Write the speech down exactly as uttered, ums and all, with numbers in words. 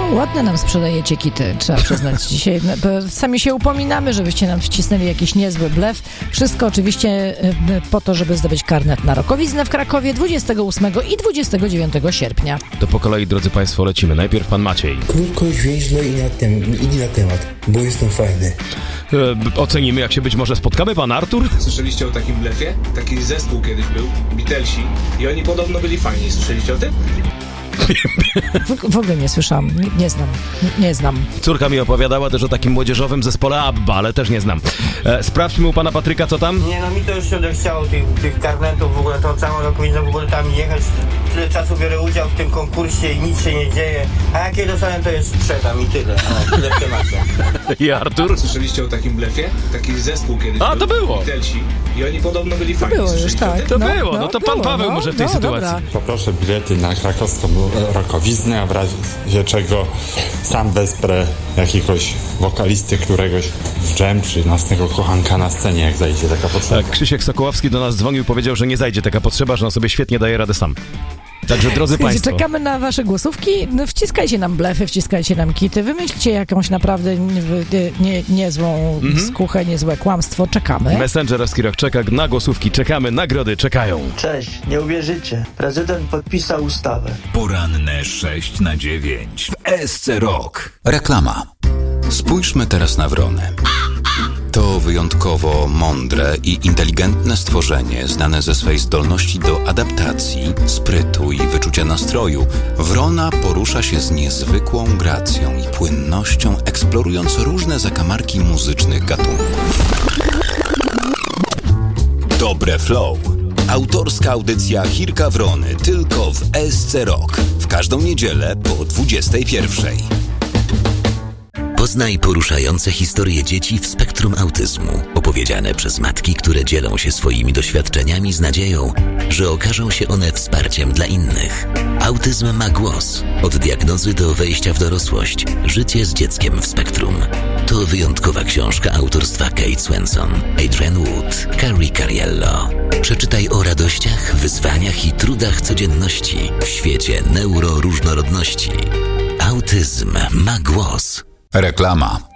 ładne nam sprzedajecie kity, trzeba przyznać dzisiaj. Sami się upominamy, żebyście nam wcisnęli jakiś niezły blef. Wszystko oczywiście po to, żeby zdobyć karnet na rokowiznę w Krakowie dwudziestego ósmego i dwudziestego dziewiątego sierpnia. To po kolei, drodzy Państwo, lecimy. Najpierw pan Maciej. Krótko, zwięźle i na, tem- i na temat, bo jestem fajny. E, ocenimy, jak się być może spotkamy. Pan Artur? Słyszeliście o takim blefie? Taki zespół kiedyś był, Beatlesi, i oni podobno byli fajni. Słyszeliście o tym? W, w ogóle nie słyszałam, nie, nie znam, nie, nie znam. Córka mi opowiadała też o takim młodzieżowym zespole ABBA, ale też nie znam. E, sprawdźmy u pana Patryka, co tam? Nie no, mi to już się odechciało tych, tych karnetów, w ogóle to całą rokowiznę, w ogóle tam jechać. Tyle czasu biorę udział w tym konkursie i nic się nie dzieje, a jak je dostanę, to je sprzedam i tyle. O, tyle w temacie. I Artur? Słyszeliście o takim blefie? Taki zespół kiedyś A, był, to było. Beatlesi, i oni podobno byli fajni. Było już, Słyszeliście o tak. tym? To No, było, no, no, to pan było, Paweł no, może w tej no, sytuacji. dobra. Poproszę bilety na krakowską rokowiznę, a w razie czego sam wesprę jakiegoś wokalisty, któregoś w dżem, czy następnego kochanka na scenie, jak zajdzie taka potrzeba. Tak, Krzysiek Sokołowski do nas dzwonił i powiedział, że nie zajdzie taka potrzeba, że on sobie świetnie daje radę sam. Także, drodzy Słuchajcie, Państwo... czekamy na wasze głosówki. No, wciskajcie nam blefy, wciskajcie nam kity. Wymyślcie jakąś naprawdę nie, nie, niezłą Mhm. skuchę, niezłe kłamstwo. Czekamy. Messengerowski rok czeka na głosówki. Czekamy, nagrody czekają. Cześć, nie uwierzycie. Prezydent podpisał ustawę. Poranne sześć na dziewięć w S C Rock. Reklama. Spójrzmy teraz na wronę. To wyjątkowo mądre i inteligentne stworzenie, znane ze swej zdolności do adaptacji, sprytu i wyczucia nastroju. Wrona porusza się z niezwykłą gracją i płynnością, eksplorując różne zakamarki muzycznych gatunków. Dobre flow. Autorska audycja Chirka Wrony tylko w S C Rock. W każdą niedzielę po dwudziestej pierwszej. Poznaj poruszające historie dzieci w spektrum autyzmu, opowiedziane przez matki, które dzielą się swoimi doświadczeniami z nadzieją, że okażą się one wsparciem dla innych. Autyzm ma głos. Od diagnozy do wejścia w dorosłość. Życie z dzieckiem w spektrum. To wyjątkowa książka autorstwa Kate Swenson, Adrian Wood, Carrie Cariello. Przeczytaj o radościach, wyzwaniach i trudach codzienności w świecie neuroróżnorodności. Autyzm ma głos. Reklama.